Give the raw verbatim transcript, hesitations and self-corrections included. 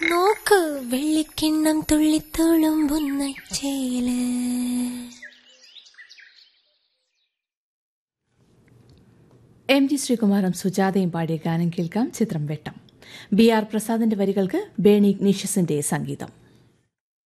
നോക്ക് വെള്ളിക്കിണ്ണം തുള്ളിത്തുളുമ്പുന്ന ചേല്. M G ശ്രീകുമാറും സുജാതയും പാടിയ ഗാനം കേൾക്കാം. ചിത്രം വെട്ടം. ബി ആർ പ്രസാദിന്റെ വരികൾക്ക് ബേണി ഇഗ്നീഷ്യസിന്റെ സംഗീതം.